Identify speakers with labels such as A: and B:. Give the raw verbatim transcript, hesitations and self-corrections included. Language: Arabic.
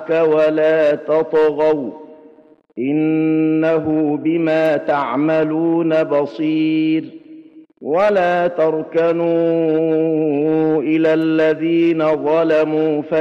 A: معك ولا تطغوا إنه بما تعملون بصير ولا تركنوا إلى الذين ظلموا